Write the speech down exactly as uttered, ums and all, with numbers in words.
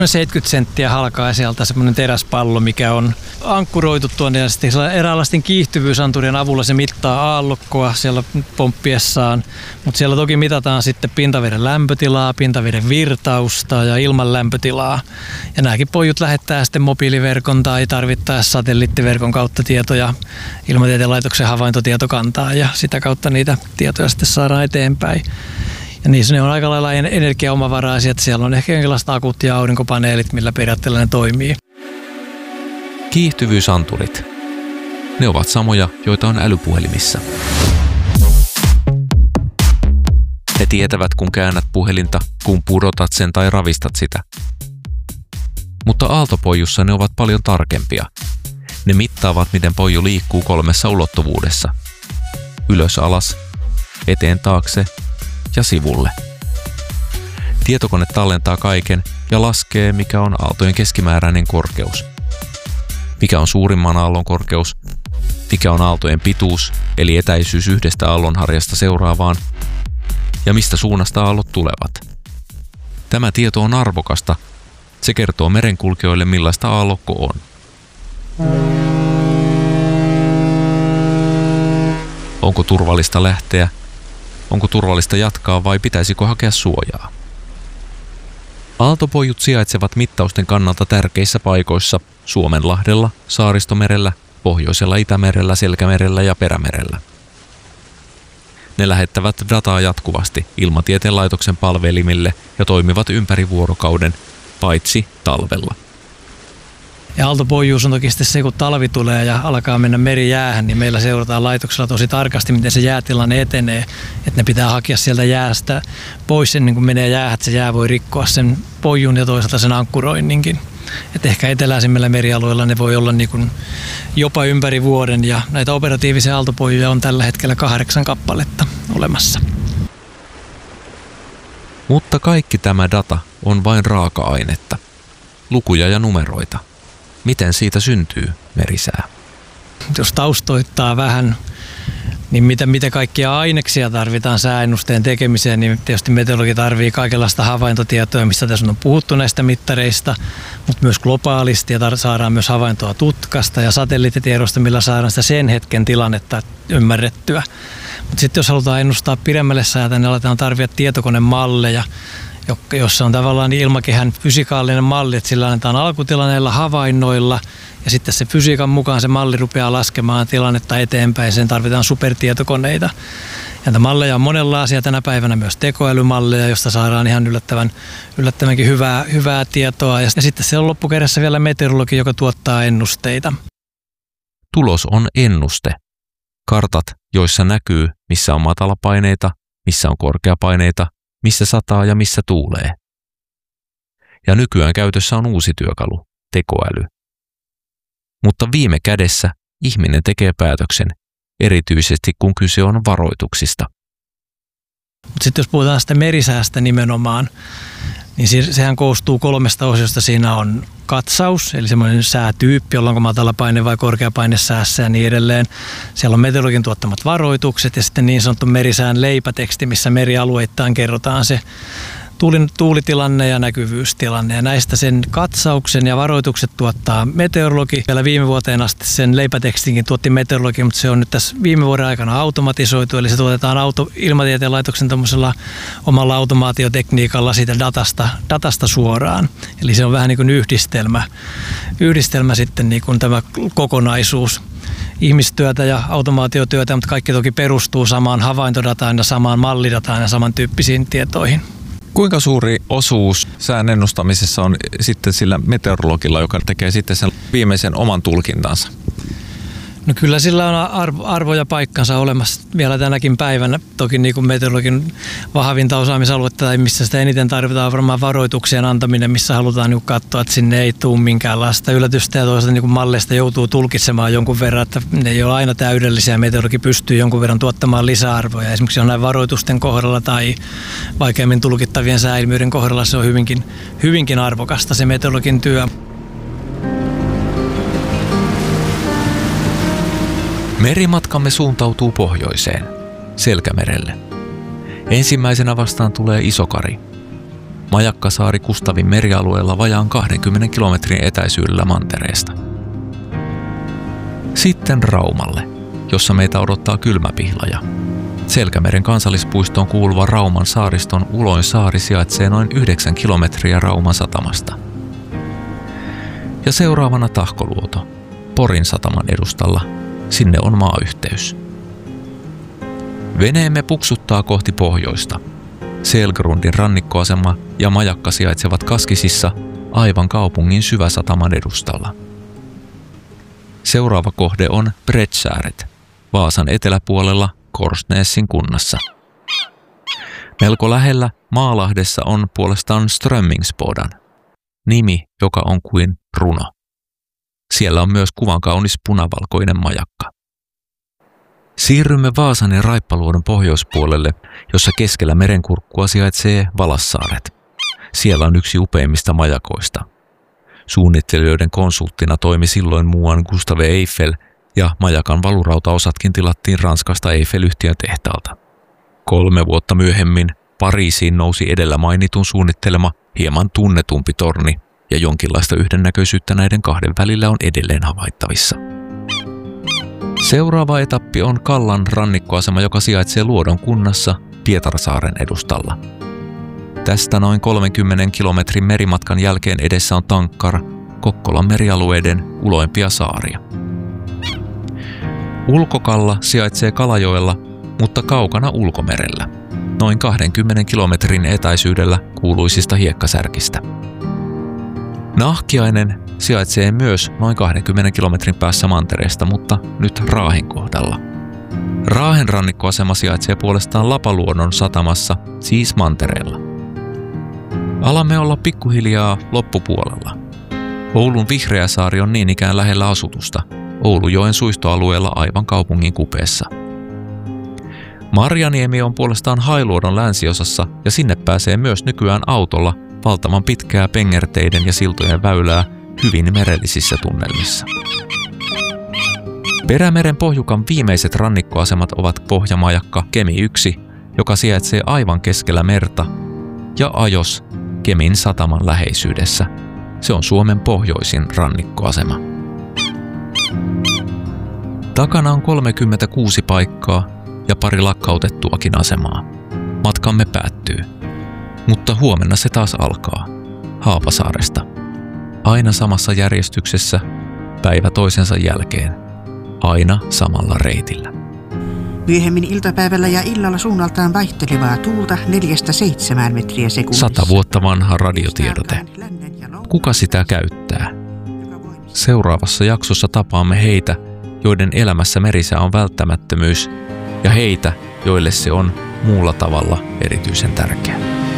seitsemänkymmentä senttiä halkaa sieltä semmoinen teräspallo, mikä on ankkuroitu tuonne ja sitten eräänlaisten kiihtyvyysanturien avulla se mittaa aallokkoa siellä pomppiessaan, mutta siellä toki mitataan sitten pintaveden lämpötilaa, pintaveden virtausta ja ilman lämpötilaa. Ja nämäkin pojut lähettää sitten mobiiliverkon tai tarvittaessa satelliittiverkon kautta tietoja Ilmatieteen laitoksen havaintotietokantaan ja sitä kautta niitä tietoja sitten saadaan eteenpäin. Ja niissä ne on aika lailla energiaomavaraisia, että siellä on ehkä jonkinlaiset akut ja aurinkopaneelit, millä periaatteella ne toimii. Kiihtyvyysanturit. Ne ovat samoja, joita on älypuhelimissa. Ne tietävät, kun käännät puhelinta, kun pudotat sen tai ravistat sitä. Mutta aaltopojussa ne ovat paljon tarkempia. Ne mittaavat, miten poju liikkuu kolmessa ulottuvuudessa. Ylös alas, eteen taakse ja sivulle. Tietokone tallentaa kaiken ja laskee, mikä on aaltojen keskimääräinen korkeus. Mikä on suurimman aallon korkeus, mikä on aaltojen pituus, eli etäisyys yhdestä aallonharjasta seuraavaan, ja mistä suunnasta aallot tulevat. Tämä tieto on arvokasta. Se kertoo merenkulkijoille, millaista aallokko on. Onko turvallista lähteä? Onko turvallista jatkaa vai pitäisikö hakea suojaa? Aaltopojut sijaitsevat mittausten kannalta tärkeissä paikoissa Suomenlahdella, Saaristomerellä, Pohjoisella Itämerellä, Selkämerellä ja Perämerellä. Ne lähettävät dataa jatkuvasti Ilmatieteen laitoksen palvelimille ja toimivat ympäri vuorokauden, paitsi talvella. Ja aaltopojuus on toki sitten se, kun talvi tulee ja alkaa mennä merijäähän, niin meillä seurataan laitoksella tosi tarkasti, miten se jäätilanne etenee. Että ne pitää hakea sieltä jäästä pois ennen kuin menee jäähän, että se jää voi rikkoa sen pojun ja toisaalta sen ankkuroinninkin. Että ehkä eteläisimmillä merialueilla ne voi olla niin kuin jopa ympäri vuoden ja näitä operatiivisia aaltopojuja on tällä hetkellä kahdeksan kappaletta olemassa. Mutta kaikki tämä data on vain raaka-ainetta, lukuja ja numeroita. Miten siitä syntyy merisää? Jos taustoittaa vähän, niin mitä, mitä kaikkia aineksia tarvitaan sääennusteen tekemiseen, niin tietysti meteorologi tarvitsee kaikenlaista havaintotietoa, mistä tässä on puhuttu näistä mittareista, mutta myös globaalisti ja tar- saadaan myös havaintoa tutkasta ja satelliittitiedosta, millä saadaan sitä sen hetken tilannetta ymmärrettyä. Mutta sitten jos halutaan ennustaa pidemmälle säätä, niin aletaan tarvita tietokonemalleja, jossa on tavallaan ilmakehän fysikaalinen malli, että sillä annetaan alkutilanneilla havainnoilla ja sitten se fysiikan mukaan se malli rupeaa laskemaan tilannetta eteenpäin. Sen tarvitaan supertietokoneita. Ja malleja on monenlaisia tänä päivänä, myös tekoälymalleja, josta saadaan ihan yllättävän, yllättävänkin hyvää, hyvää tietoa. Ja sitten se on loppukädessä vielä meteorologi, joka tuottaa ennusteita. Tulos on ennuste. Kartat, joissa näkyy, missä on matalapaineita, missä on korkeapaineita, missä sataa ja missä tuulee. Ja nykyään käytössä on uusi työkalu, tekoäly. Mutta viime kädessä ihminen tekee päätöksen, erityisesti kun kyse on varoituksista. Mutta sitten jos puhutaan sitä merisäästä nimenomaan, niin sehän koostuu kolmesta osiosta. Siinä on katsaus, eli semmoinen säätyyppi, jolla onko matalapaine vai korkeapaine säässä ja niin edelleen. Siellä on meteorologin tuottamat varoitukset ja sitten niin sanottu merisään leipäteksti, missä merialueittain kerrotaan se tuulitilanne ja näkyvyystilanne. Ja näistä sen katsauksen ja varoitukset tuottaa meteorologi. Vielä viime vuoteen asti sen leipätekstinkin tuotti meteorologi, mutta se on nyt tässä viime vuoden aikana automatisoitu. Eli se tuotetaan auto, Ilmatieteen laitoksen omalla automaatiotekniikalla siitä datasta, datasta suoraan. Eli se on vähän niin kuin yhdistelmä, yhdistelmä sitten niin kuin tämä kokonaisuus. Ihmistyötä ja automaatiotyötä, mutta kaikki toki perustuu samaan havaintodataan ja samaan mallidataan ja samantyyppisiin tietoihin. Kuinka suuri osuus sään ennustamisessa on sitten sillä meteorologilla, joka tekee sitten sen viimeisen oman tulkintansa? No kyllä sillä on arvo, arvo ja paikkansa olemassa vielä tänäkin päivänä. Toki niin kuin meteorologin vahvinta osaamisaluetta tai missä sitä eniten tarvitaan varmaan varoituksien antaminen, missä halutaan niin katsoa, että sinne ei tule minkäänlaista yllätystä ja toisaalta niin malleista joutuu tulkitsemaan jonkun verran, että ne ei ole aina täydellisiä. Meteorologi pystyy jonkun verran tuottamaan lisäarvoja. Esimerkiksi jonain varoitusten kohdalla tai vaikeammin tulkittavien sääilmiöiden kohdalla se on hyvinkin, hyvinkin arvokasta se meteorologin työ. Merimatkamme suuntautuu pohjoiseen, Selkämerelle. Ensimmäisenä vastaan tulee Isokari. Majakkasaari Kustavin merialueella vajaan kahdenkymmenen kilometrin etäisyydellä mantereesta. Sitten Raumalle, jossa meitä odottaa kylmäpihlaja. Selkämeren kansallispuistoon kuuluva Rauman saariston Uloin saari sijaitsee noin yhdeksän kilometriä Rauman satamasta. Ja seuraavana Tahkoluoto, Porin sataman edustalla. Sinne on maayhteys. Veneemme puksuttaa kohti pohjoista. Selgrundin rannikkoasema ja majakka sijaitsevat Kaskisissa aivan kaupungin syväsataman edustalla. Seuraava kohde on Bredsääret, Vaasan eteläpuolella Korsnäsin kunnassa. Melko lähellä Maalahdessa on puolestaan Strömmingsbodan, nimi joka on kuin runo. Siellä on myös kuvankaunis punavalkoinen majakka. Siirrymme Vaasan ja Raippaluodon pohjoispuolelle, jossa keskellä merenkurkkua sijaitsee Valassaaret. Siellä on yksi upeimmista majakoista. Suunnittelijoiden konsulttina toimi silloin muuan Gustave Eiffel ja majakan valurautaosatkin tilattiin Ranskasta Eiffel-yhtiön tehtaalta. Kolme vuotta myöhemmin Pariisiin nousi edellä mainitun suunnittelema hieman tunnetumpi torni ja jonkinlaista yhdennäköisyyttä näiden kahden välillä on edelleen havaittavissa. Seuraava etappi on Kallan rannikkoasema, joka sijaitsee Luodon kunnassa Pietarsaaren edustalla. Tästä noin kolmenkymmenen kilometrin merimatkan jälkeen edessä on Tankkar, Kokkolan merialueiden uloimpia saaria. Ulkokalla sijaitsee Kalajoella, mutta kaukana ulkomerellä, noin kahdenkymmenen kilometrin etäisyydellä kuuluisista hiekkasärkistä. Nahkiainen sijaitsee myös noin kahdenkymmenen kilometrin päässä mantereesta, mutta nyt Raahen kohdalla. Raahen rannikkoasema sijaitsee puolestaan Lapaluodon satamassa, siis mantereella. Alamme olla pikkuhiljaa loppupuolella. Oulun Vihreäsaari on niin ikään lähellä asutusta, Oulujoen suistoalueella aivan kaupungin kupeessa. Marjaniemi on puolestaan Hailuodon länsiosassa ja sinne pääsee myös nykyään autolla valtavan pitkää pengerteiden ja siltojen väylää hyvin merellisissä tunnelmissa. Perämeren pohjukan viimeiset rannikkoasemat ovat Pohjamajakka Kemi yksi, joka sijaitsee aivan keskellä merta, ja Ajos Kemin sataman läheisyydessä. Se on Suomen pohjoisin rannikkoasema. Takana on kolmekymmentäkuusi paikkaa ja pari lakkautettuakin asemaa. Matkamme päättyy, mutta huomenna se taas alkaa. Haapasaaresta. Aina samassa järjestyksessä, päivä toisensa jälkeen. Aina samalla reitillä. Myöhemmin iltapäivällä ja illalla suunnaltaan vaihtelevaa tuulta neljästä seitsemään metriä sekunnissa. Sata vuotta vanha radiotiedote. Kuka sitä käyttää? Seuraavassa jaksossa tapaamme heitä, joiden elämässä merisää on välttämättömyys, ja heitä, joille se on muulla tavalla erityisen tärkeä.